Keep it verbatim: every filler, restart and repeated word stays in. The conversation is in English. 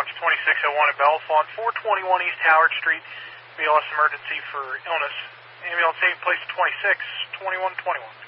ambulance twenty-six oh one at Bellefonte, four twenty-one East Howard Street, B L S emergency for illness. Ambulance eight, place twenty-six, twenty-one twenty-one.